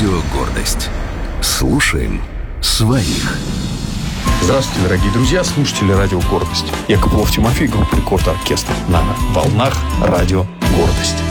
Радио «Гордость». Слушаем своих. Здравствуйте, дорогие друзья, слушатели радио «Гордость». Я Копылов Тимофей, группа «Рекорд Оркестр» на волнах радио «Гордость».